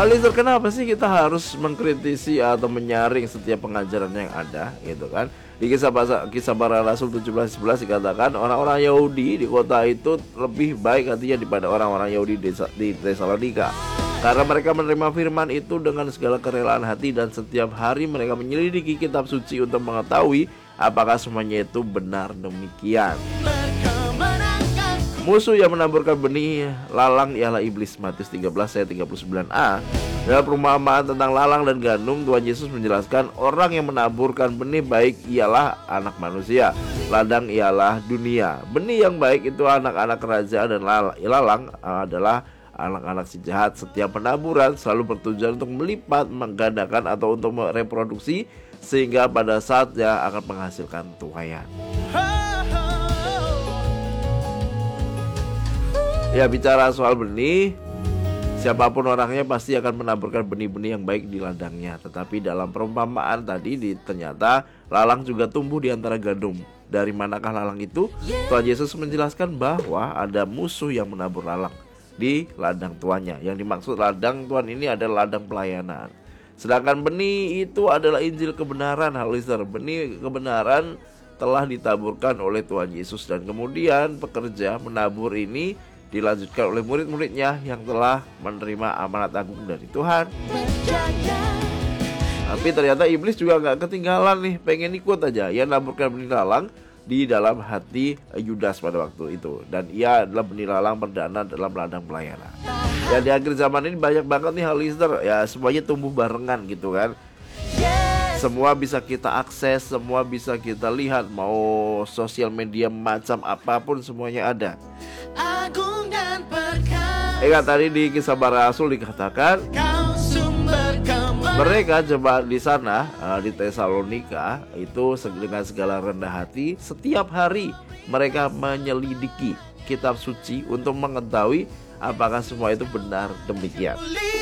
Alister, kenapa sih kita harus mengkritisi atau menyaring setiap pengajaran yang ada gitu kan? Di kisah para Rasul 17:11 dikatakan orang-orang Yahudi di kota itu lebih baik hatinya daripada orang-orang Yahudi di Tesalonika. Karena mereka menerima firman itu dengan segala kerelaan hati dan setiap hari mereka menyelidiki kitab suci untuk mengetahui apakah semuanya itu benar demikian. Musuh yang menaburkan benih lalang ialah iblis. Matius 13 ayat 39a. Dalam perumpamaan tentang lalang dan gandum, Tuhan Yesus menjelaskan orang yang menaburkan benih baik ialah anak manusia, ladang ialah dunia. Benih yang baik itu anak-anak kerajaan dan lalang adalah anak-anak si jahat. Setiap penaburan selalu bertujuan untuk melipat, menggandakan atau untuk mereproduksi sehingga pada saatnya akan menghasilkan tuaian. Ya, bicara soal benih, siapapun orangnya pasti akan menaburkan benih-benih yang baik di ladangnya. Tetapi dalam perumpamaan tadi ternyata lalang juga tumbuh di antara gandum. Dari manakah lalang itu? Tuhan Yesus menjelaskan bahwa ada musuh yang menabur lalang di ladang tuannya. Yang dimaksud ladang Tuhan ini adalah ladang pelayanan. Sedangkan benih itu adalah Injil kebenaran. Halister, benih kebenaran telah ditaburkan oleh Tuhan Yesus dan kemudian pekerja menabur ini dilanjutkan oleh murid-muridnya yang telah menerima amanat agung dari Tuhan. Tapi ternyata iblis juga gak ketinggalan nih, pengen ikut aja. Ia naburkan benih lalang di dalam hati Yudas pada waktu itu. Dan ia adalah benih lalang perdana dalam ladang pelayanan. Ya, di akhir zaman ini banyak banget nih Halister, ya semuanya tumbuh barengan gitu kan. Semua bisa kita akses, semua bisa kita lihat. Mau sosial media macam apapun semuanya ada. Ingat tadi di kisah para Rasul dikatakan mereka jemaat di sana di Tesalonika itu dengan segala rendah hati setiap hari mereka menyelidiki kitab suci untuk mengetahui apakah semua itu benar demikian.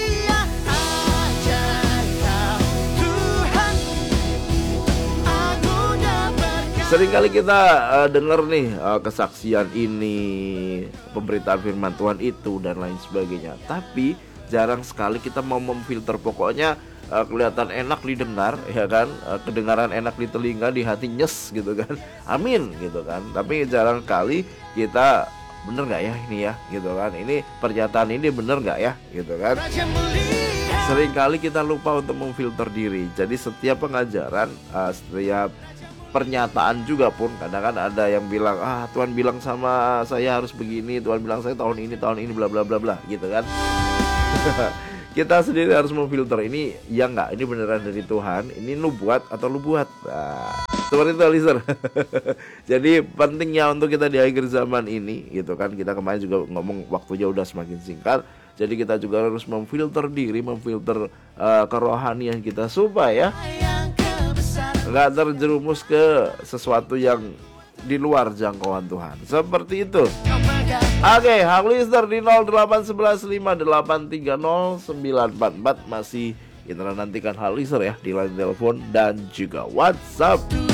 Seringkali kita dengar nih kesaksian ini, pemberitaan firman Tuhan itu dan lain sebagainya. Tapi jarang sekali kita mau memfilter. Pokoknya kelihatan enak didengar, ya kan, kedengaran enak di telinga, di hati nyes gitu kan. Amin gitu kan. Tapi jarang kali kita bener nggak ya ini ya gitu kan. Ini pernyataan ini bener nggak ya gitu kan. Seringkali kita lupa untuk memfilter diri. Jadi setiap pengajaran, setiap pernyataan juga pun kadang kan ada yang bilang Tuhan bilang sama saya harus begini, Tuhan bilang saya tahun ini bla bla bla bla gitu kan. Kita sendiri harus memfilter, ini ya enggak, ini beneran dari Tuhan, ini lu buat atau lu buat. Nah, seperti itu Alister. Jadi pentingnya untuk kita di akhir zaman ini gitu kan, kita kemarin juga ngomong waktunya udah semakin singkat. Jadi kita juga harus memfilter diri, memfilter kerohanian kita supaya nggak terjerumus ke sesuatu yang di luar jangkauan Tuhan. Seperti itu. Oke, Halister di 08115830944 masih kita nantikan Halister ya di line telepon dan juga WhatsApp.